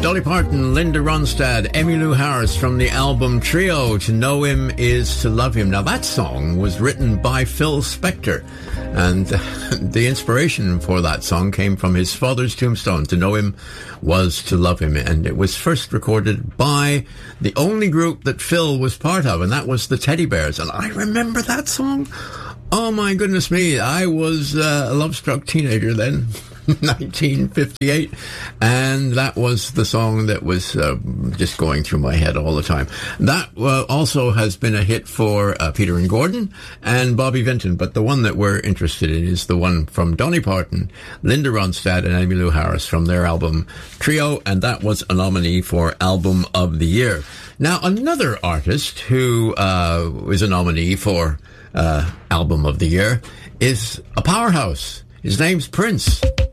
Dolly Parton, Linda Ronstadt, Emmylou Harris from the album Trio, To Know Him Is to Love Him. Now that song was written by Phil Spector, and the inspiration for that song came from his father's tombstone. To know him was to love him, and it was first recorded by the only group that Phil was part of, and that was the Teddy Bears. And I remember that song. Oh my goodness me, I was a love-struck teenager then. 1958, and that was the song that was just going through my head all the time. That also has been a hit for Peter and Gordon and Bobby Vinton, but the one that we're interested in is the one from Dolly Parton, Linda Ronstadt, and Emmylou Harris from their album Trio, and that was a nominee for Album of the Year. Now, another artist who is a nominee for Album of the Year is a powerhouse. His name's Prince.